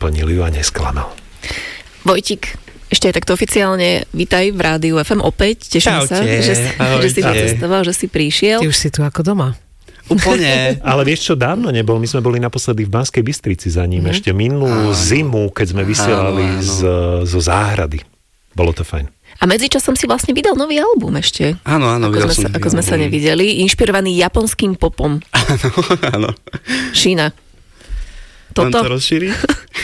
naplnil ju a nesklamal. Vojtík, ešte aj takto oficiálne vítaj v Rádiu FM opäť. Teším sa, že si docestoval, že si prišiel. Ty už si tu ako doma. Úplne. Ale vieš čo, dávno nebol. My sme boli naposledy v Banskej Bystrici za ním. Ešte minulú zimu, keď sme vysielali zo záhrady. Bolo to fajn. A medzičasom si vlastne vydal nový album ešte. Áno, ako sme sa nevideli. Inšpirovaný japonským popom. Áno. Šína. Toto? Mám to rozšíriť?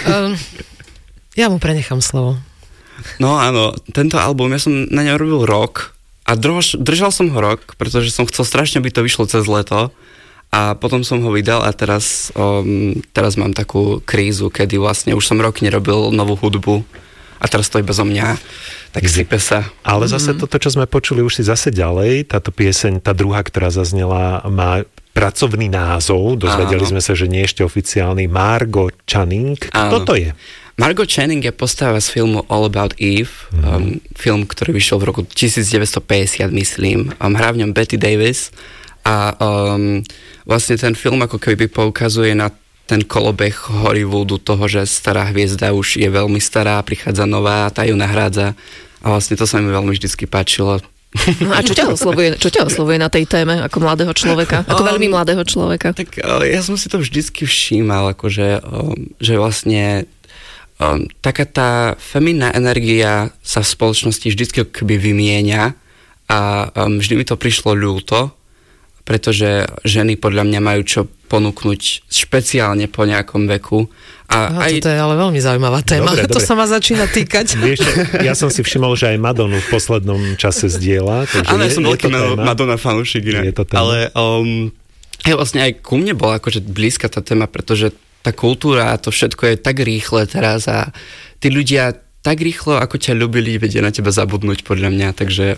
Ja mu prenechám slovo. No áno, tento album, ja som na ňom robil rok a držal som ho rok, pretože som chcel strašne, aby to vyšlo cez leto a potom som ho vydal a teraz mám takú krízu, kedy vlastne už som rok nerobil novú hudbu a teraz to je bezo mňa, tak sype sa. Ale zase toto, čo sme počuli, už si zase ďalej, táto pieseň, tá druhá, ktorá zaznela, má pracovný názov, dozvedeli sme sa, že nie ešte oficiálny, Margot Channing. Kto to je? Margot Channing je postava z filmu All About Eve, film, ktorý vyšiel v roku 1950, myslím. Hrá v ňom Bette Davis a vlastne ten film ako keby poukazuje na ten kolobeh Hollywoodu toho, že stará hviezda už je veľmi stará, prichádza nová, tá ju nahrádza a vlastne to sa mi veľmi vždycky páčilo. No a čo ťa oslovuje na tej téme ako mladého človeka? Ako veľmi mladého človeka? Tak ja som si to vždycky všímal, akože, že vlastne taká tá feminná energia sa v spoločnosti vždycky akoby vymieňa a vždy mi to prišlo ľúto, pretože ženy podľa mňa majú čo ponúknuť špeciálne po nejakom veku. Toto je ale veľmi zaujímavá téma. Dobre. To sa ma začína týkať. Vieš, ja som si všimol, že aj Madonu v poslednom čase zdieľa. Áno, ja som veľký Madonna fanúšik. Ale vlastne aj ku mne bola akože blízka tá téma, pretože tá kultúra a to všetko je tak rýchle teraz a tí ľudia tak rýchlo, ako ťa ľúbili, vedia na teba zabudnúť podľa mňa, takže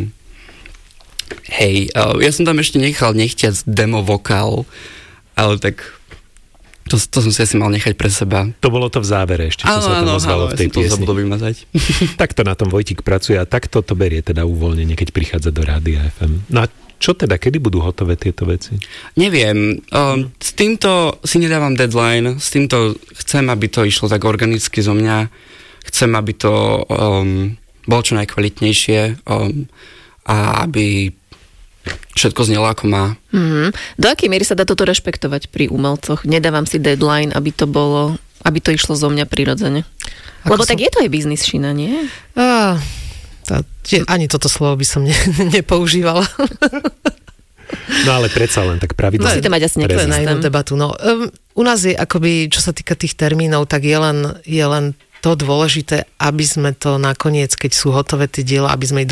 ja som tam ešte nechal nechtiac demo vokál, ale tak to som si asi mal nechať pre seba. To bolo to v závere ešte, čo sa tam ozvalo v tej piesni. Ja som to zabudol vymazať. Takto na tom Vojtík pracuje a takto to berie teda uvoľnenie, keď prichádza do Rádia FM. No a čo teda, kedy budú hotové tieto veci? Neviem. S týmto si nedávam deadline, s týmto chcem, aby to išlo tak organicky zo mňa. Chcem, aby to bolo čo najkvalitnejšie a aby všetko znelo ako má. Do akej miery sa dá toto rešpektovať pri umelcoch? Nedávam si deadline, aby to išlo zo mňa prirodzene. Lebo tak je to aj biznis, Šina, nie? Ani toto slovo by som nepoužívala. No ale predsa len tak pravidlo. Musíte mať asi nejaký na inú debatu. No, u nás je akoby, čo sa týka tých termínov, tak je len to dôležité, aby sme to nakoniec, keď sú hotové tie diela, aby sme im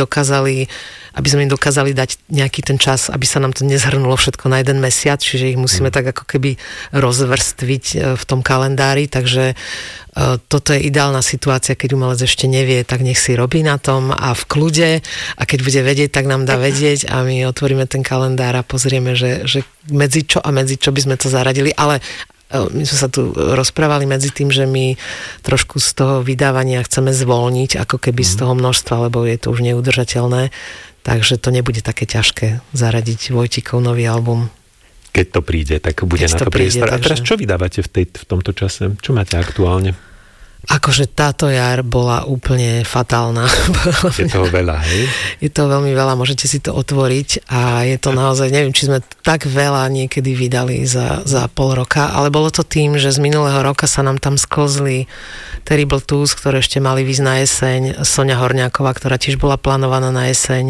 dokázali dať nejaký ten čas, aby sa nám to nezhrnulo všetko na jeden mesiac, čiže ich musíme tak ako keby rozvrstviť v tom kalendári, takže toto je ideálna situácia, keď umelec ešte nevie, tak nech si robí na tom a v kľude a keď bude vedieť, tak nám dá vedieť a my otvoríme ten kalendár a pozrieme, že medzi čo by sme to zaradili, ale my sme sa tu rozprávali medzi tým, že my trošku z toho vydávania chceme zvolniť, ako keby z toho množstva, lebo je to už neudržateľné, takže to nebude také ťažké zaradiť Vojtíkov nový album. Keď to príde, tak bude na to priestor. A teraz čo vydávate v tomto čase? Čo máte aktuálne? Akože táto jar bola úplne fatálna. Je toho veľa, hej? Je to veľmi veľa, môžete si to otvoriť a je to naozaj, neviem, či sme tak veľa niekedy vydali za pol roka, ale bolo to tým, že z minulého roka sa nám tam sklzli Terrible Twos, ktoré ešte mali výsť na jeseň, Soňa Horňáková, ktorá tiež bola plánovaná na jeseň.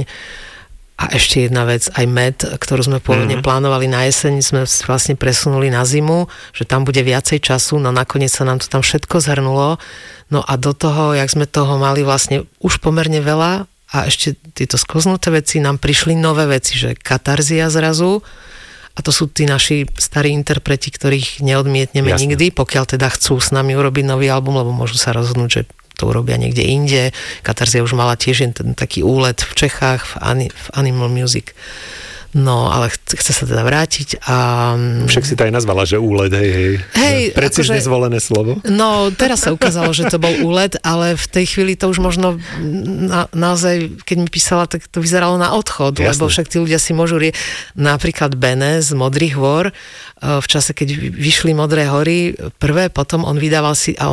A ešte jedna vec, aj Med, ktorú sme pôvodne plánovali na jeseň, sme vlastne presunuli na zimu, že tam bude viacej času, no nakoniec sa nám to tam všetko zhrnulo. No a do toho, jak sme toho mali vlastne už pomerne veľa a ešte tieto sklznuté veci, nám prišli nové veci, že Katarzia zrazu, a to sú tí naši starí interpreti, ktorých neodmietneme nikdy, pokiaľ teda chcú s nami urobiť nový album, lebo môžu sa rozhodnúť, že to urobia niekde inde. Katarzia už mala tiež ten taký úlet v Čechách, v Animal Music. No, ale chce sa teda vrátiť a... Však si to aj nazvala, že úlet, hej. Precízne zvolené slovo. No, teraz sa ukázalo, že to bol úlet, ale v tej chvíli to už možno naozaj, keď mi písala, tak to vyzeralo na odchod, lebo však tí ľudia si môžu napríklad Bene z Modrých hôr, v čase, keď vyšli Modré hory prvé, potom on vydával si, a